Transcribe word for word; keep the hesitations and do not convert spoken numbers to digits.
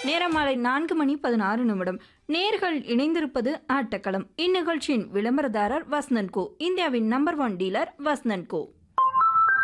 நேரம் மாலை நான்கு மணி பதினாறு நிமிடம். நேர்கள் இணைந்திருப்பது ஆட்டக்களம். இந்நிகழ்ச்சியின் விளம்பரதாரர் வசந்தன் கோ, இந்தியாவின் நம்பர் ஒன் டீலர் வசந்தன் கோ.